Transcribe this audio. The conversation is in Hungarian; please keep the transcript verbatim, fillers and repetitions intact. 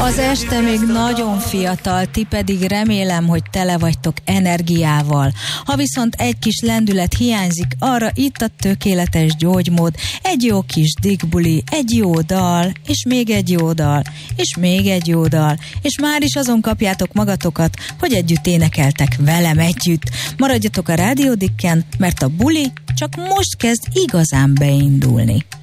Az este még nagyon fiatal, ti pedig remélem, hogy tele vagytok energiával. Ha viszont egy kis lendület hiányzik, arra itt a tökéletes gyógymód, egy jó kis digbuli, egy jó dal, és még egy jó dal, és még egy jó dal, és már is azon kapjátok magatokat, hogy együtt énekeltek velem együtt. Maradjatok a Rádió Dikken, mert a buli csak most kezd igazán beindulni.